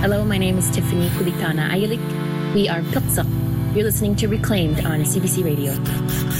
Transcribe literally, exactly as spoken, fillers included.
Hello, my name is Tiffany Kulikana Ayalik. We are Piltsak. You're listening to Reclaimed on C B C Radio.